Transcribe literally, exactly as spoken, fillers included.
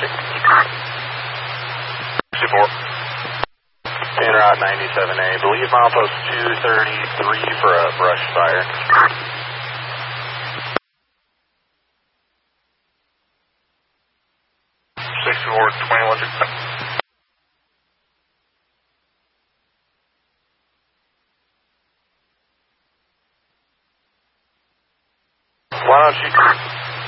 sixty-four. En route ninety-seven A. Believe milepost two thirty-three for a brush fire. sixty-four, twenty-one, six. Why don't you...